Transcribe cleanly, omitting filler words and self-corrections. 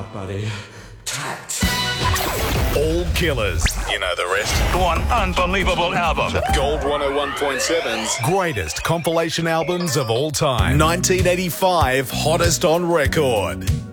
out, buddy. Tact. All killers. You know the rest. One unbelievable album. Gold 101.7's greatest compilation albums of all time. 1985 hottest on record.